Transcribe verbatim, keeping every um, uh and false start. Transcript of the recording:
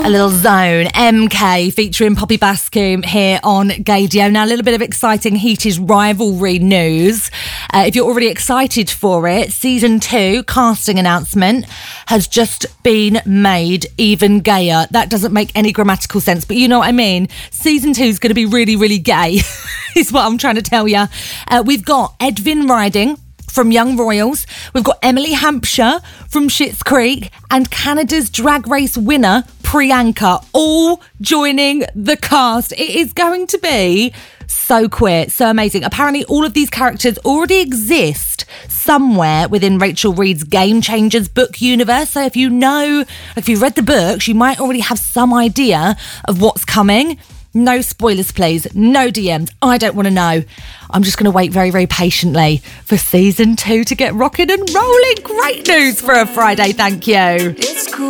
A little Zone, M K, featuring Poppy Bascombe here on Gaydio. Now, a little bit of exciting heated rivalry news. Uh, if you're already excited for it, season two casting announcement has just been made even gayer. That doesn't make any grammatical sense, but you know what I mean. Season two is going to be really, really gay, is what I'm trying to tell you. Uh, we've got Edwin Riding from Young Royals. We've got Emily Hampshire from Schitt's Creek and Canada's Drag Race winner, Priyanka, all joining the cast. It is going to be so queer, so amazing. Apparently, all of these characters already exist somewhere within Rachel Reed's Game Changers book universe. So if you know, if you've read the books, you might already have some idea of what's coming. No spoilers, please. No D Ms. I don't want to know. I'm just going to wait very, very patiently for season two to get rocking and rolling. Great news for a Friday. Thank you. It's cool.